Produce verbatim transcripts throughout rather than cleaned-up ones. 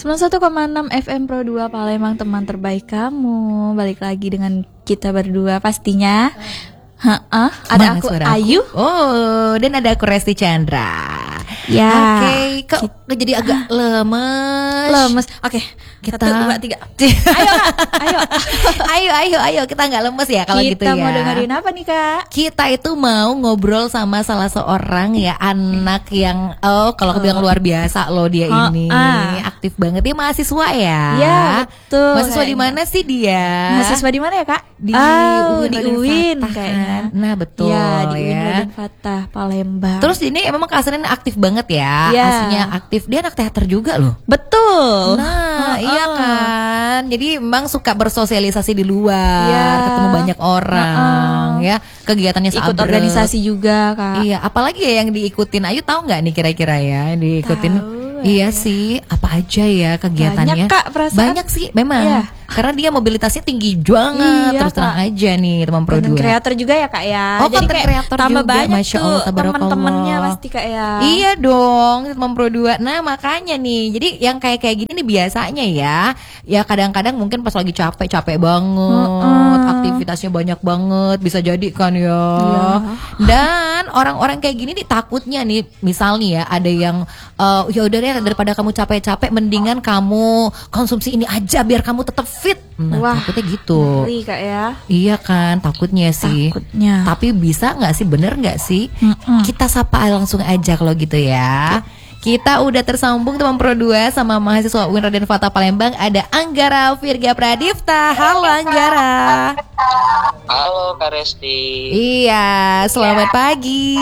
sembilan puluh satu koma enam F M Pro dua Palembang, teman terbaik kamu. Balik lagi dengan kita berdua pastinya. Heeh, ada aku Ayu. Oh, dan ada aku Resti Chandra. Ya. Oke, okay. Kok kita... jadi agak lemes. Lemes. Oke, okay. Kita satu, dua, tiga. Ayo, Kak. Ayo. ayo, ayo, ayo. Kita nggak lemes ya kalau gitu ya. Kita mau dengerin apa nih, Kak? Kita itu mau ngobrol sama salah seorang ya anak yang oh kalau aku bilang luar biasa loh dia oh, ini. Ah. Aktif banget. Dia mahasiswa ya. Ya, betul. Mahasiswa di mana sih dia? Mahasiswa di mana ya, Kak? Di oh, U I di U I N kayaknya. Nah, betul ya. Di U I N ya. Raden Fatah Palembang. Terus ini memang keasliannya aktif banget ya. Ya. Aslinya aktif. Dia anak teater juga loh. Betul. Nah, oh, iya kan. Jadi memang suka bersosialisasi di luar, ya. ketemu banyak orang, uh-uh. ya. Kegiatannya ikut sabrek. Organisasi juga, Kak. Iya, apalagi ya yang diikutin. Ayu tahu nggak nih kira-kira ya yang diikutin? Tau, iya ya. sih, apa aja ya kegiatannya? Banyak, Kak, perasaan. Banyak sih, memang. Ya. Karena dia mobilitasnya tinggi banget, iya, terus terang Kak. aja nih teman Pro dua. Kreator juga ya, Kak ya. Oh, jadi kayak kreator tambah juga, banyak Masya Allah, tuh teman-temannya pasti, Kak ya. Iya dong, teman Pro dua. Nah, makanya nih. Jadi yang kayak kayak gini nih biasanya ya. Ya kadang-kadang mungkin pas lagi capek-capek banget, uh-uh. aktivitasnya banyak banget, bisa jadi kan ya. Iya. Dan orang-orang kayak gini nih takutnya nih, misal nih ya ada yang uh, ya udah deh daripada kamu capek-capek mendingan kamu konsumsi ini aja biar kamu tetap fit. Nah, wah, takutnya gitu. Ngeri, Kak ya. Iya kan, takutnya sih. Takutnya. Tapi bisa nggak sih, bener nggak sih? Mm-mm. Kita sapa langsung aja kalau gitu ya. Kita udah tersambung teman Pro dua sama mahasiswa U I N Raden Fatah Palembang. Ada Anggara Virga Pradipta. Halo Anggara. Halo Kak Resti. Iya, selamat pagi.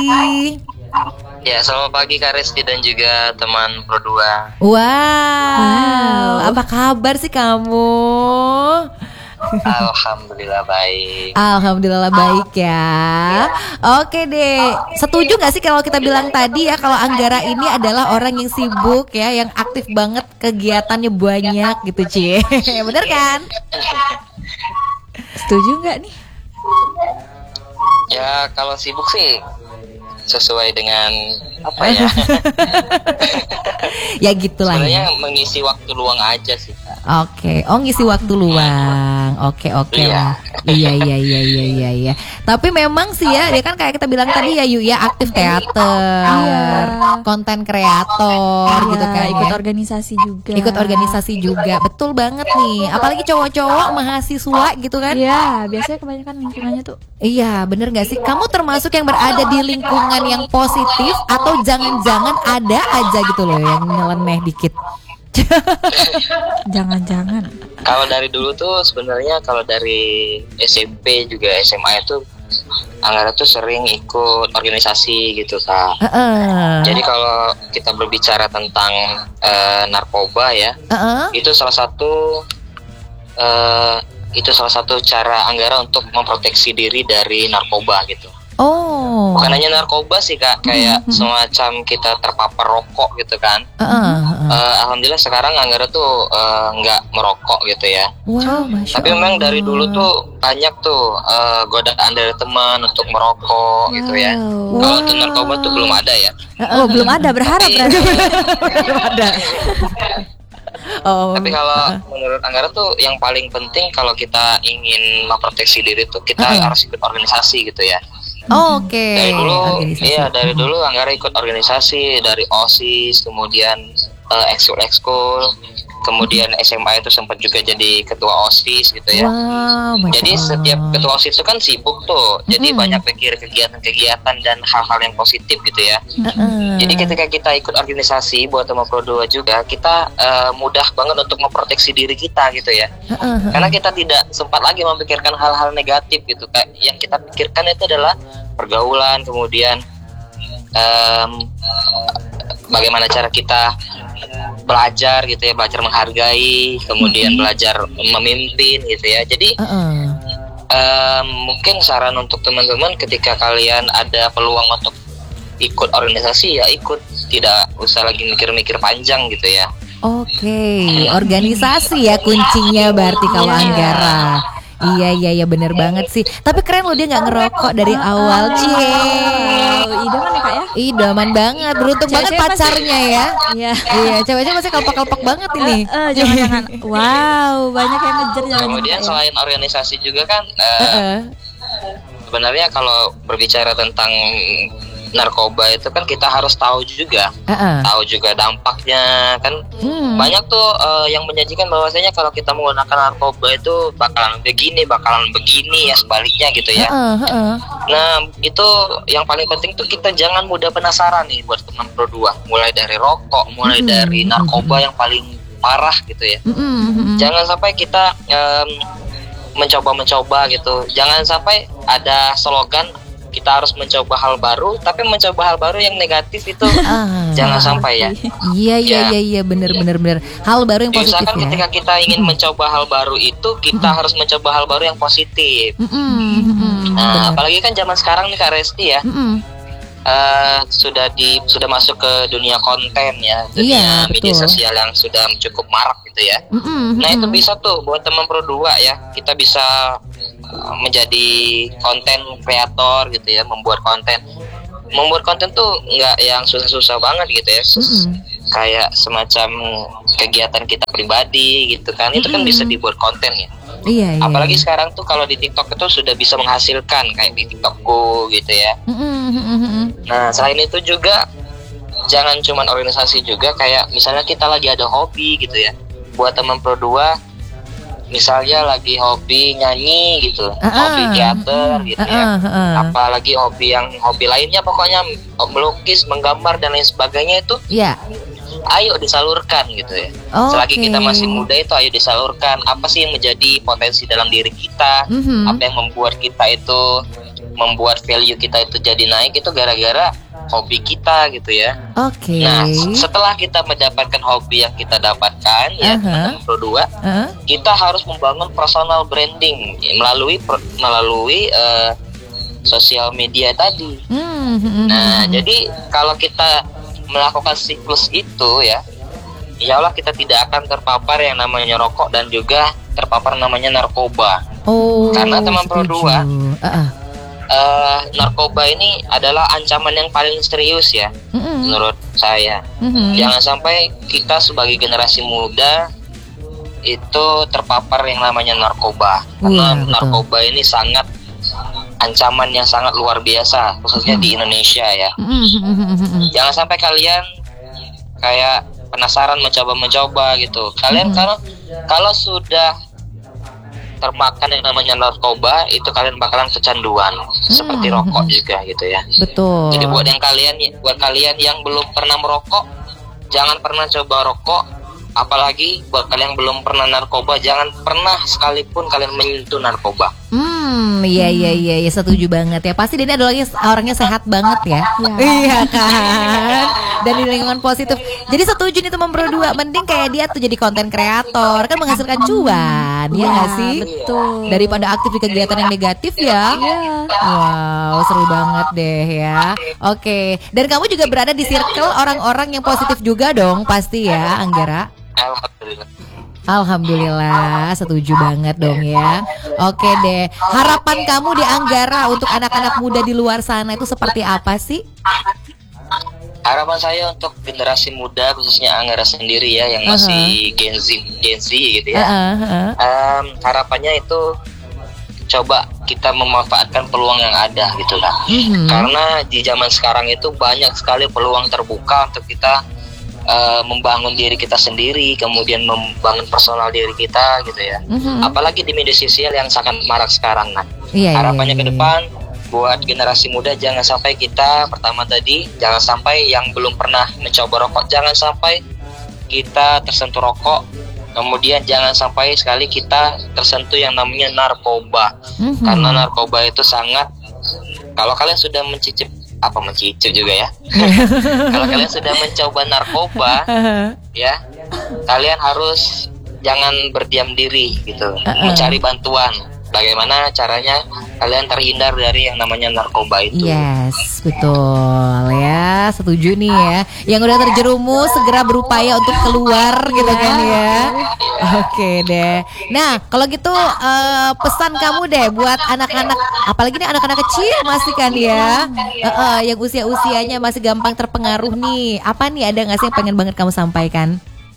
Ya, selamat pagi Kak Resti dan juga teman Pro dua. Wow, wow. Apa kabar sih kamu? Alhamdulillah baik. Alhamdulillah baik ya. Oke deh. Setuju gak sih kalau kita bilang tadi ya kalau Anggara ini adalah orang yang sibuk ya, yang aktif banget, kegiatannya banyak gitu, Cie. Bener kan? Setuju gak nih? Ya, kalau sibuk sih sesuai dengan apa ya? Ya gitulah. Sebenarnya ya. mengisi waktu luang aja sih, Kak. Oke, oh ngisi waktu luang. Oke, oke lah. Iya, iya, iya, iya, iya, iya. Tapi memang sih ya, dia kan kayak kita bilang tadi ya, Yu ya aktif teater, konten kreator gitu kan. Ikut ya. organisasi juga. Ikut organisasi juga. Betul banget nih. Apalagi cowok-cowok mahasiswa gitu kan. Iya, biasanya kebanyakan lingkungannya tuh. Iya, bener gak sih? Kamu termasuk yang berada di lingkungan yang positif atau jangan-jangan ada aja gitu loh yang nyeleneh dikit? Jangan-jangan. Kalau dari dulu tuh sebenarnya kalau dari S M P juga S M A itu Anggara tuh sering ikut organisasi gitu, Kak. Uh-uh. Jadi kalau kita berbicara tentang uh, narkoba ya, uh-uh. itu salah satu uh, itu salah satu cara Anggara untuk memproteksi diri dari narkoba gitu. Oh. Bukan hanya narkoba sih, Kak, kayak mm-hmm. semacam kita terpapar rokok gitu kan. Uh, uh, uh. Uh, Alhamdulillah sekarang Anggara tuh nggak uh, merokok gitu ya. Wow, Masya Tapi memang Allah. dari dulu tuh banyak tuh uh, godaan dari teman untuk merokok wow. gitu ya. Wow. Kalau untuk narkoba tuh belum ada ya. Oh, belum ada, berharap Tapi, belum ada. Oh. Tapi kalau menurut Anggara tuh yang paling penting kalau kita ingin memproteksi diri tuh kita uh-uh. harus ikut organisasi gitu ya. Oh, oke. Okay. Dari dulu, iya dari dulu Anggara ikut organisasi dari OSIS, kemudian uh, ekskul ekskul, kemudian S M A itu sempat juga jadi ketua OSIS gitu ya. Wow, jadi setiap ketua OSIS itu kan sibuk tuh, jadi mm-hmm. banyak pikir kegiatan-kegiatan dan hal-hal yang positif gitu ya. Mm-hmm. Jadi ketika kita ikut organisasi buat teman Pro dua juga, kita uh, mudah banget untuk memproteksi diri kita gitu ya. Mm-hmm. Karena kita tidak sempat lagi memikirkan hal-hal negatif gitu. Kayak yang kita pikirkan itu adalah pergaulan, kemudian um, bagaimana cara kita belajar gitu ya, belajar menghargai, kemudian mm-hmm. belajar memimpin gitu ya. Jadi uh-uh. um, mungkin saran untuk teman-teman ketika kalian ada peluang untuk ikut organisasi ya ikut, tidak usah lagi mikir-mikir panjang gitu ya. Oke, okay. Organisasi ya kuncinya berarti kalau Anggara. Iya iya iya benar banget sih. Tapi keren loh dia nggak ngerokok dari awal, Cie. idaman ya kak ya. Idaman banget, beruntung banget Cewek-cewek pasti- pacarnya ya. Iya. Iya, cewek-cewek masih kelopak-kelopak banget ini. Eh, eh, jangan-jangan. Wow, banyak yang ngejar jangan Kemudian selain organisasi juga kan eh, Heeh. sebenarnya kalau berbicara tentang narkoba itu kan kita harus tahu juga, Heeh. tahu juga dampaknya kan. Hmm. Banyak tuh eh, yang menjanjikan bahwasanya kalau kita menggunakan narkoba itu bakalan begini, bakalan begini ya sebaliknya gitu ya. Heeh, heeh. Nah itu yang paling penting tuh kita jangan mudah penasaran nih buat teman Pro dua. Mulai dari rokok, mulai Mm-mm. dari narkoba yang paling parah gitu ya. Mm-mm, mm-mm. Jangan sampai kita em, mencoba-mencoba gitu. Jangan sampai ada slogan kita harus mencoba hal baru, tapi mencoba hal baru yang negatif itu Ah. jangan sampai ya. Iya iya Ya. iya iya benar benar benar. Hal baru yang positif Diusahakan ya. ketika kita ingin mencoba hal baru itu kita harus mencoba hal baru yang positif. Mm-mm, mm-mm, Nah, benar. apalagi kan zaman sekarang nih Kak Resti ya, Mm-mm. eh, sudah di sudah masuk ke dunia konten ya, Iya, dunia media betul. sosial yang sudah cukup marak gitu ya. Mm-mm, Nah itu mm-mm. bisa tuh buat teman Pro dua ya, kita bisa uh, menjadi konten kreator gitu ya, membuat konten. Membuat konten tuh nggak yang susah-susah banget gitu ya. Mm-mm. Kayak semacam kegiatan kita pribadi gitu kan, itu kan Mm-mm. bisa dibuat konten ya. Iya iya. Apalagi sekarang tuh kalau di TikTok itu sudah bisa menghasilkan kayak di TikTokku gitu ya. Mm-mm, mm-mm, mm-mm. Nah selain itu juga jangan cuman organisasi juga, kayak misalnya kita lagi ada hobi gitu ya. Buat teman Pro dua misalnya lagi hobi nyanyi gitu, Ah, hobi ah. teater gitu Ah, ya. ah, ah. Apalagi hobi yang hobi lainnya pokoknya melukis, menggambar dan lain sebagainya itu Iya. ayo disalurkan gitu ya. Oke. Selagi kita masih muda itu ayo disalurkan. Apa sih yang menjadi potensi dalam diri kita? Mhm. Apa yang membuat kita itu membuat value kita itu jadi naik itu gara-gara hobi kita gitu ya. Oke. Nah, setelah kita mendapatkan hobi yang kita dapatkan ya, Aha. teman-teman Pro dua, Heeh. kita harus membangun personal branding ya, melalui per- melalui eh, sosial media tadi. Hmm, hmm, hmm, Nah, hmm. jadi kalau kita melakukan siklus itu ya, insya Allah kita tidak akan terpapar yang namanya rokok dan juga terpapar namanya narkoba. Oh. karena teman Pro setuju. dua, Heeh. Eh, narkoba ini adalah ancaman yang paling serius ya, Mm-mm. menurut saya. Mhm. Jangan sampai kita sebagai generasi muda itu terpapar yang namanya narkoba. Karena Iya, betul. narkoba ini sangat ancaman yang sangat luar biasa, khususnya di Indonesia ya. Mm-mm, mm-mm, mm-mm. Jangan sampai kalian kayak penasaran mencoba-mencoba gitu. Kalian Mhm. kalau kalau sudah termakan yang namanya narkoba itu kalian bakalan kecanduan seperti Mhm. rokok juga gitu ya. Betul. Jadi buat yang kalian buat kalian yang belum pernah merokok, jangan pernah coba rokok. Apalagi buat kalian yang belum pernah narkoba, jangan pernah sekalipun kalian menyentuh narkoba. Hmm, iya iya iya iya, setuju banget ya. Pasti Denny adalah orangnya sehat banget ya. Iya. Iya kan. Dan di lingkungan positif. Jadi setuju nih teman Pro dua, mending kayak dia tuh jadi konten kreator, kan menghasilkan cuan, ya Iya, nggak sih? betul. Daripada aktif di kegiatan yang negatif ya. Iya. Wow, seru banget deh ya. Oke, dan kamu juga berada di circle orang-orang yang positif juga dong, pasti ya, Anggara. Alhamdulillah. Alhamdulillah, setuju banget dong ya. Oke deh, harapan kamu di Anggara untuk anak-anak muda di luar sana itu seperti apa sih? Harapan saya untuk generasi muda khususnya Anggara sendiri ya yang masih Gen Z, Gen Z gitu ya. Heeh, heeh. Em, harapannya itu coba kita memanfaatkan peluang yang ada gitu lah. Mhm. Karena di zaman sekarang itu banyak sekali peluang terbuka untuk kita eh, membangun diri kita sendiri, kemudian membangun personal diri kita gitu ya. Mhm. Apalagi di media sosial yang sangat marak sekarang. Nah, Iya, iya, harapannya iya, ke iya. depan buat generasi muda jangan sampai kita pertama tadi jangan sampai yang belum pernah mencoba rokok jangan sampai kita tersentuh rokok. Kemudian jangan sampai sekali kita tersentuh yang namanya narkoba. Mhm. Karena narkoba itu sangat, kalau kalian sudah mencicip apa mencicip juga ya. Kalau kalian sudah mencoba narkoba ya, kalian harus jangan berdiam diri gitu, mencari bantuan. bagaimana caranya kalian terhindar dari yang namanya narkoba itu. Yes, betul ya, setuju nih ya. Yang udah terjerumus segera berupaya untuk keluar gitu kan ya. Oke deh. Nah, kalau gitu eh, pesan kamu deh buat anak-anak, apalagi nih anak-anak kecil masih kan ya, eh, eh, yang usia-usianya masih gampang terpengaruh nih. Apa nih, ada nggak sih yang pengen banget kamu sampaikan?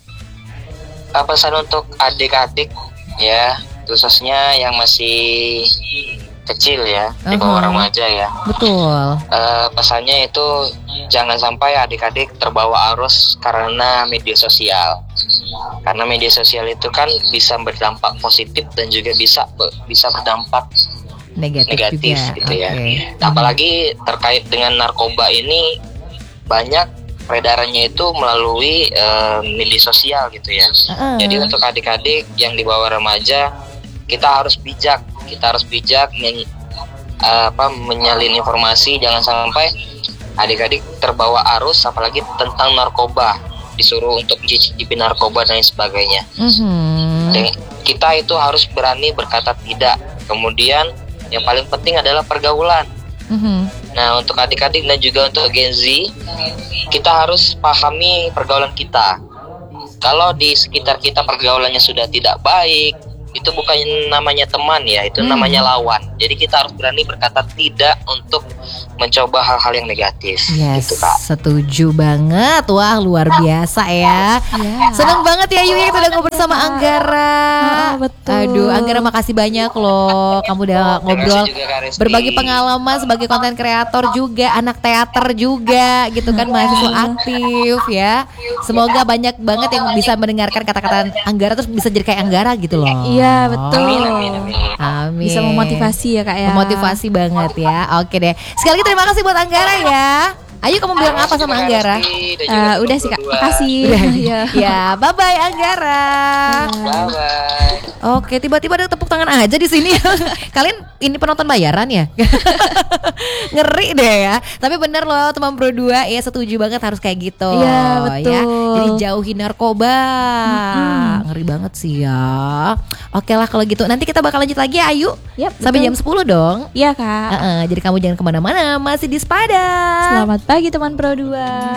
Apa pesan untuk adik-adik ya, khususnya yang masih kecil ya, di bawah Uh-huh. remaja ya. Betul. Eh, pesannya itu jangan sampai adik-adik terbawa arus karena media sosial. Karena media sosial itu kan bisa berdampak positif dan juga bisa bisa berdampak Negatif, negatif juga. gitu ya. Oke. Apalagi terkait dengan narkoba ini banyak peredarannya itu melalui eh, media sosial gitu ya. Uh-uh. Jadi untuk adik-adik yang di bawah remaja, kita harus bijak, kita harus bijak men, eh, apa menyalin informasi, jangan sampai adik-adik terbawa arus, apalagi tentang narkoba, disuruh untuk mencicipi narkoba dan lain sebagainya. Mhm. Dan kita itu harus berani berkata tidak. Kemudian yang paling penting adalah pergaulan. Mhm. Nah, untuk adik-adik dan juga untuk Gen Z, kita harus pahami pergaulan kita. Kalau di sekitar kita pergaulannya sudah tidak baik, itu bukan namanya teman ya, itu Hmm. namanya lawan. Jadi kita harus berani berkata tidak untuk mencoba hal-hal yang negatif. Yes, Gitu, Kak. setuju banget. Wah, luar biasa ya. Ya. Seneng banget ya Yu, kita udah ngobrol sama Anggara. Ah, betul. Aduh, Anggara makasih banyak loh. Kamu udah ngobrol, juga, Kak Resti. berbagi pengalaman sebagai konten kreator juga, anak teater juga, gitu kan, mahasiswa aktif ya. Semoga banyak banget yang bisa mendengarkan kata-kata Anggara terus bisa jadi kayak Anggara gitu loh. Iya, betul. Amin, amin, amin. Amin. Bisa memotivasi ya Kak ya. Memotivasi banget ya. Oke deh. Sekali lagi terima kasih buat Anggara ya. Ayo kamu bilang apa sama Anggara? Eh, udah sih Kak, makasih. Ya. Ya, bye bye Anggara. Bye bye. Oke, tiba-tiba ada tepuk tangan aja di sini. Kalian ini penonton bayaran ya? Ngeri deh ya. Tapi bener loh teman Pro dua ya, setuju banget harus kayak gitu. Iya, betul. Ya. Jadi jauhi narkoba. Ngeri banget sih ya. Oke lah kalau gitu, nanti kita bakal lanjut lagi ya Ayu. Yap, Sampai betul. jam sepuluh dong. Iya Kak. Heeh, jadi kamu jangan kemana-mana, masih di Spada. Selamat pagi teman Pro dua.